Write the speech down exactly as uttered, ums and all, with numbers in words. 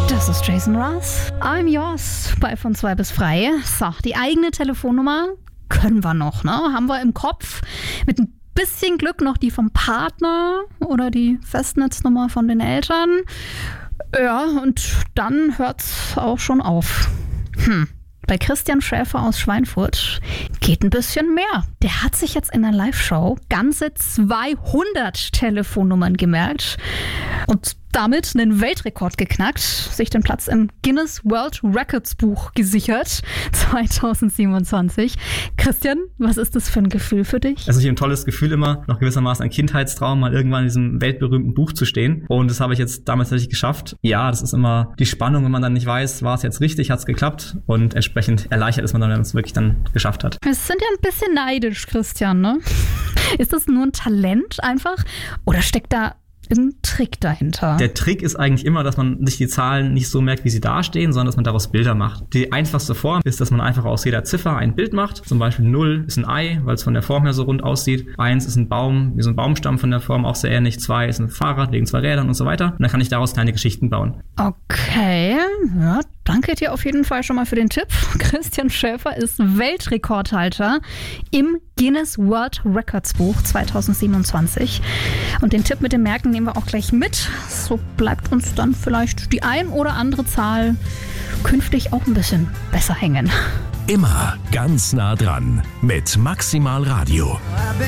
Das ist Jason Ross. I'm yours. Bei von zwei bis frei. So, die eigene Telefonnummer können wir noch, ne? Haben wir im Kopf. Mit ein bisschen Glück noch die vom Partner oder die Festnetznummer von den Eltern. Ja, und dann hört's auch schon auf. Hm. Bei Christian Schäfer aus Schweinfurt geht ein bisschen mehr. Der hat sich jetzt in der Live-Show ganze zweihundert Telefonnummern gemerkt und damit einen Weltrekord geknackt, sich den Platz im Guinness World Records Buch gesichert, zwanzig siebenundzwanzig. Christian, was ist das für ein Gefühl für dich? Es ist ein tolles Gefühl immer, noch gewissermaßen ein Kindheitstraum, mal irgendwann in diesem weltberühmten Buch zu stehen. Und das habe ich jetzt damals tatsächlich geschafft. Ja, das ist immer die Spannung, wenn man dann nicht weiß, war es jetzt richtig, hat es geklappt. Und entsprechend erleichtert ist man dann, wenn man es wirklich dann geschafft hat. Wir sind ja ein bisschen neidisch, Christian, ne? Ist das nur ein Talent einfach? Oder steckt da ein Trick dahinter? Der Trick ist eigentlich immer, dass man sich die Zahlen nicht so merkt, wie sie dastehen, sondern dass man daraus Bilder macht. Die einfachste Form ist, dass man einfach aus jeder Ziffer ein Bild macht. Zum Beispiel null ist ein Ei, weil es von der Form her so rund aussieht. eins ist ein Baum, wie so ein Baumstamm von der Form, auch sehr ähnlich. zwei ist ein Fahrrad, wegen zwei Rädern und so weiter. Und dann kann ich daraus kleine Geschichten bauen. Okay, ja, danke dir auf jeden Fall schon mal für den Tipp. Christian Schäfer ist Weltrekordhalter im Guinness World Records Buch zwanzig siebenundzwanzig. Und den Tipp mit dem Merken nehmen wir auch gleich mit. So bleibt uns dann vielleicht die ein oder andere Zahl künftig auch ein bisschen besser hängen. Immer ganz nah dran mit Maximal Radio.